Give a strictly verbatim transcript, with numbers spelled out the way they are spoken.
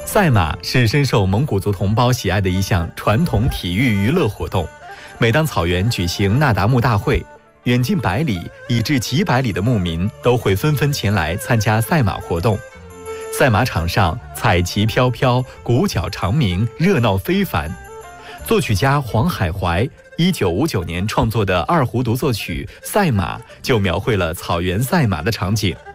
赛马是深受蒙古族同胞喜爱的一项传统体育娱乐活动。每当草原举行那达慕大会，远近百里以至几百里的牧民都会纷纷前来参加赛马活动。赛马场上彩旗飘飘，鼓角长鸣，热闹非凡。作曲家黄海怀一九五九年创作的二胡独奏曲《赛马》就描绘了草原赛马的场景。